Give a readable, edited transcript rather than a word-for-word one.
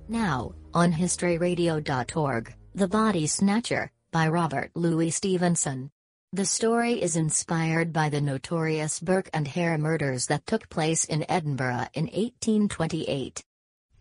Now, on historyradio.org, The Body Snatcher, by Robert Louis Stevenson. The story is inspired by the notorious Burke and Hare murders that took place in Edinburgh in 1828.